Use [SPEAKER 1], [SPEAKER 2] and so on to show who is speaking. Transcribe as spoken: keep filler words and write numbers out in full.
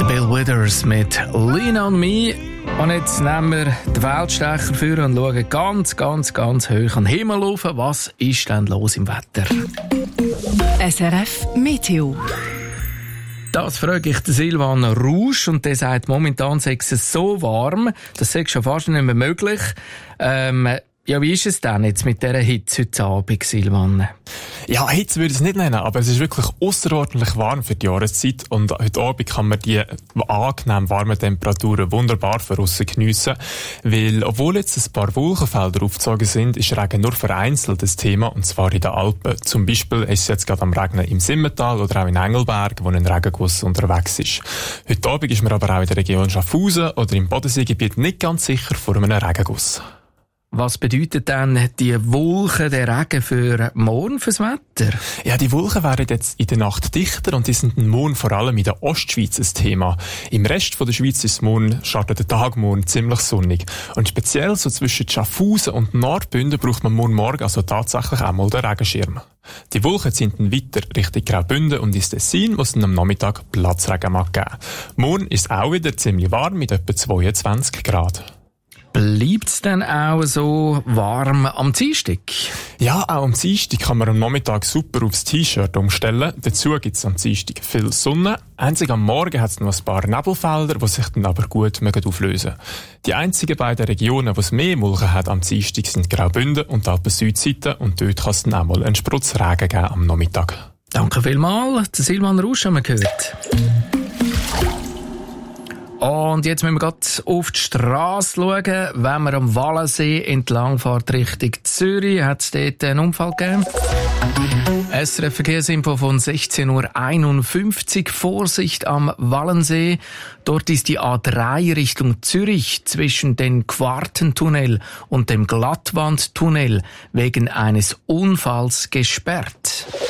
[SPEAKER 1] Bill Withers mit Lean on Me. Und jetzt nehmen wir den Weltstecher für und schauen ganz, ganz, ganz hoch an den Himmel rauf. Was ist denn los im Wetter?
[SPEAKER 2] S R F Meteo.
[SPEAKER 1] Das frage ich den Silvan Rausch und der sagt, momentan sei es so warm, das sei schon fast nicht mehr möglich. Ähm, ja, wie ist es denn jetzt mit dieser Hitze heute Abend, Silvan?
[SPEAKER 3] Ja, Hitze würde ich es nicht nennen, aber es ist wirklich ausserordentlich warm für die Jahreszeit und heute Abend kann man die angenehm warmen Temperaturen wunderbar von aussen geniessen, weil obwohl jetzt ein paar Wolkenfelder aufgezogen sind, ist Regen nur vereinzelt das Thema, und zwar in den Alpen. Zum Beispiel ist es jetzt gerade am Regnen im Simmental oder auch in Engelberg, wo ein Regenguss unterwegs ist. Heute Abend ist man aber auch in der Region Schaffhausen oder im Bodenseegebiet nicht ganz sicher vor einem Regenguss.
[SPEAKER 1] Was bedeutet denn die Wolken, der Regen für morgen, fürs Wetter?
[SPEAKER 3] Ja, die Wolken werden jetzt in der Nacht dichter und die sind morgen vor allem in der Ostschweiz ein Thema. Im Rest von der Schweiz ist morgen, startet der Tag morgen ziemlich sonnig. Und speziell so zwischen Schaffhausen und Nordbünden braucht man morgen Morgen also tatsächlich einmal den Regenschirm. Die Wolken ziehen dann weiter Richtung Graubünden und ins Tessin, wo es dann am Nachmittag Platzregen mag geben. Morgen ist es auch wieder ziemlich warm mit etwa zweiundzwanzig Grad.
[SPEAKER 1] Bleibt es denn auch so warm am Dienstag?
[SPEAKER 3] Ja, auch am Dienstag kann man am Nachmittag super aufs T-Shirt umstellen. Dazu gibt es am Dienstag viel Sonne. Einzig am Morgen hat es noch ein paar Nebelfelder, die sich dann aber gut auflösen mögen. Die einzigen beiden Regionen, die es mehr Wolken hat am Dienstag, sind Graubünden und die Alpen-Südseite. Und dort kann es dann auch mal einen Sprutz Regen geben am Nachmittag.
[SPEAKER 1] Danke vielmals. Der Silvan Rausch haben wir gehört. Und jetzt müssen wir gerade auf die Strasse schauen. Wenn man am Wallensee entlang fährt Richtung Zürich, hat es dort einen Unfall gegeben. S R F Verkehrsinfo von sechzehn Uhr einundfünfzig. Vorsicht am Wallensee. Dort ist die A drei Richtung Zürich zwischen dem Quartentunnel und dem Glattwandtunnel wegen eines Unfalls gesperrt.